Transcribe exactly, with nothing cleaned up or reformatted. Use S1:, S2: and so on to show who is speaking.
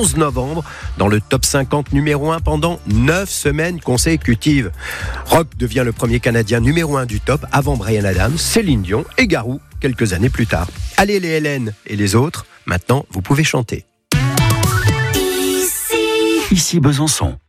S1: onze novembre dans le top cinquante numéro un pendant neuf semaines consécutives. Rock devient le premier Canadien numéro un du top avant Bryan Adams, Céline Dion et Garou quelques années plus tard. Allez les Hélène et les autres, maintenant vous pouvez chanter.
S2: Ici Besançon.